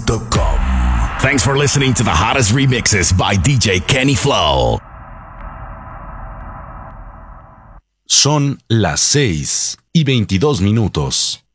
Thanks for listening to the hottest remixes by DJ Kenny Flow. Son las 6:22.